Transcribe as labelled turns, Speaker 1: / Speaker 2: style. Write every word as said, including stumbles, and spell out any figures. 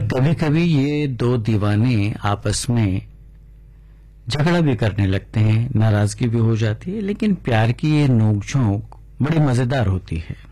Speaker 1: कभी कभी ये दो दीवाने आपस में झगड़ा भी करने लगते हैं, नाराजगी भी हो जाती है, लेकिन प्यार की ये नोकझोंक बड़ी मजेदार होती है।